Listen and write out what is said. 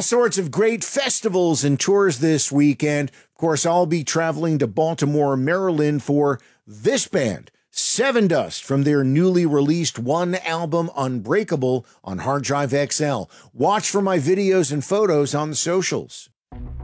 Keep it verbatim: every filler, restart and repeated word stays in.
all sorts of great festivals and tours this weekend. Of course, I'll be traveling to Baltimore, Maryland for this band, Sevendust, from their newly released one album, Unbreakable, on Hard Drive X L. Watch for my videos and photos on the socials.